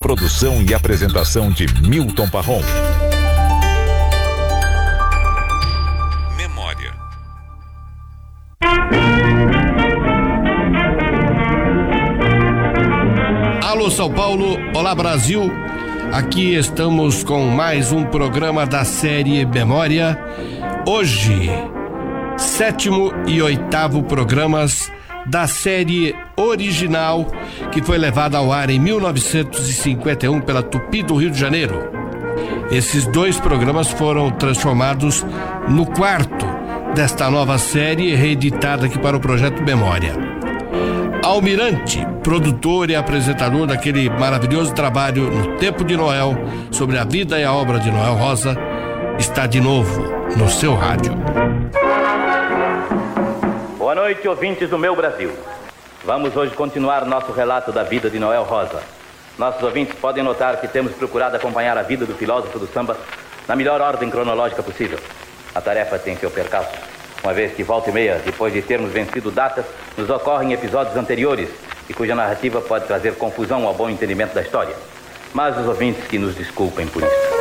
Produção e apresentação de Milton Parron. Memória. Alô São Paulo, olá Brasil. Aqui estamos com mais um programa da série Memória. Hoje, 7º e 8º programas da série original que foi levada ao ar em 1951 pela Tupi do Rio de Janeiro. Esses dois programas foram transformados no 4º desta nova série, reeditada aqui para o Projeto Memória. Almirante, produtor e apresentador daquele maravilhoso trabalho No Tempo de Noel, sobre a vida e a obra de Noel Rosa, está de novo no seu rádio. Boa noite, ouvintes do meu Brasil. Vamos hoje continuar nosso relato da vida de Noel Rosa. Nossos ouvintes podem notar que temos procurado acompanhar a vida do filósofo do samba na melhor ordem cronológica possível. A tarefa tem seu percalço, uma vez que volta e meia, depois de termos vencido datas, nos ocorrem episódios anteriores e cuja narrativa pode trazer confusão ao bom entendimento da história. Mas os ouvintes que nos desculpem por isso.